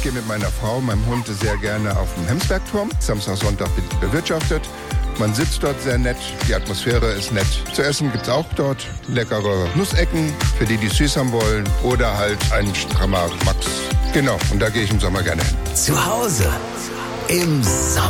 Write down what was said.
gehe mit meiner Frau, meinem Hund sehr gerne auf den Hemsbergturm. Samstag, Sonntag wird bewirtschaftet. Man sitzt dort sehr nett, die Atmosphäre ist nett. Zu essen gibt's auch dort leckere Nussecken, für die süß haben wollen. Oder halt einen strammer Max. Genau, und da gehe ich im Sommer gerne hin. Zu Hause im Sommer.